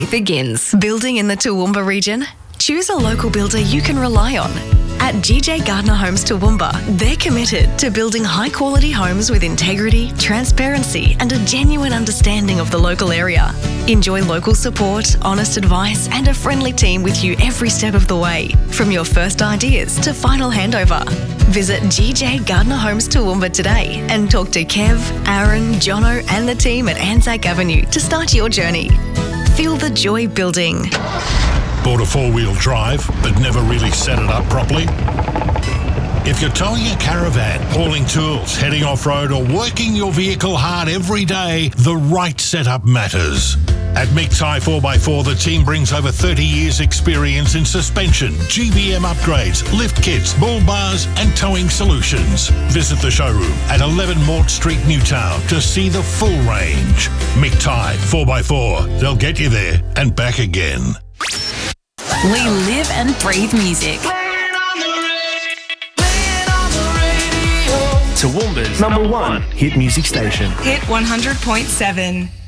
begins. Building in the Toowoomba region? Choose a local builder you can rely on. At GJ Gardner Homes Toowoomba, they're committed to building high-quality homes with integrity, transparency and a genuine understanding of the local area. Enjoy local support, honest advice and a friendly team with you every step of the way, from your first ideas to final handover. Visit GJ Gardner Homes Toowoomba today and talk to Kev, Aaron, Jono and the team at Anzac Avenue to start your journey. Feel the joy building. Bought a four-wheel drive, but never really set it up properly? If you're towing a caravan, hauling tools, heading off-road or working your vehicle hard every day, the right setup matters. At McTie 4x4, the team brings over 30 years experience in suspension, GBM upgrades, lift kits, bull bars and towing solutions. Visit the showroom at 11 Mort Street, Newtown to see the full range. McTie 4x4, they'll get you there and back again. We live and breathe music. Toowoomba's number one hit music station. Hit 100.7.